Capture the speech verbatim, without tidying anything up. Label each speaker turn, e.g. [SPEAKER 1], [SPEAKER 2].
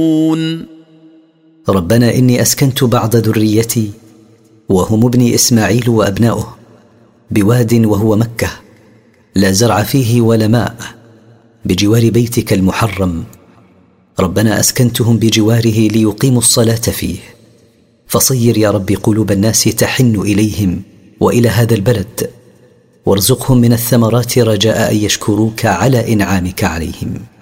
[SPEAKER 1] ربنا إني أسكنت بعض ذريتي وهم ابني إسماعيل وأبناؤه بواد وهو مكة لا زرع فيه ولا ماء بجوار بيتك المحرم. ربنا أسكنتهم بجواره ليقيموا الصلاة فيه، فصير يا رب قلوب الناس تحن إليهم وإلى هذا البلد، وارزقهم من الثمرات رجاء أن يشكروك على إنعامك عليهم.